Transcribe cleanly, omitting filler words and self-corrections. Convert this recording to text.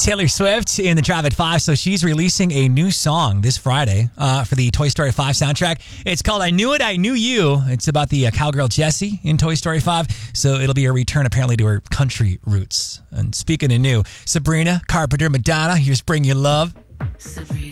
Taylor Swift in the Drive at 5. So she's releasing a new song this Friday for the Toy Story 5 soundtrack. It's called I Knew It, I Knew You. It's about the cowgirl Jessie in Toy Story 5. So it'll be a return apparently to her country roots. And speaking of new, Sabrina Carpenter Madonna, here's Bring Your Love.